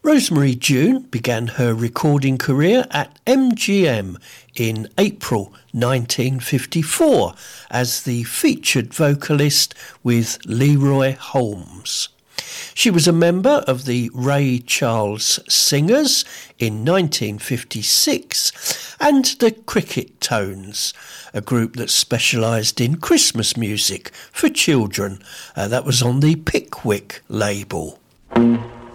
Rosemary June began her recording career at MGM in April 1954 as the featured vocalist with Leroy Holmes. She was a member of the Ray Charles Singers in 1956 and the Cricket Tones, a group that specialised in Christmas music for children. That was on the Pickwick label.